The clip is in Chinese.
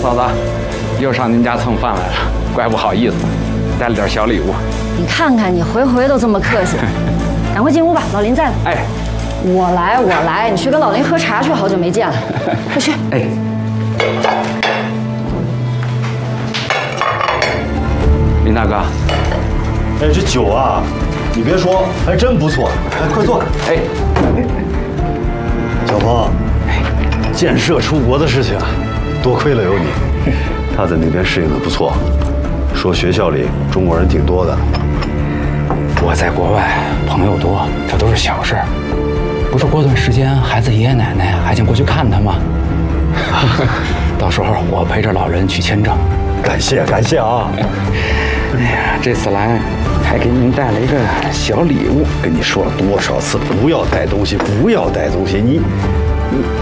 嫂子，又上您家蹭饭来了，怪不好意思，带了点小礼物。 你看看，你回回都这么客气，赶快进屋吧，老林在呢。 哎， 我来，你去跟老林喝茶去，好久没见了，快去。 哎，林大哥， 哎，这酒啊，你别说，还真不错。哎，快坐。 哎， 小鹏，建设出国的事情啊，多亏了有你。他在那边适应的不错，说学校里中国人挺多的。 我在国外朋友多，这都是小事。不是过段时间孩子爷爷奶奶还想过去看他吗？到时候我陪着老人去签证。 感谢啊！ 哎呀，这次来还给您带了一个小礼物。 跟你说了多少次，不要带东西，不要带东西。你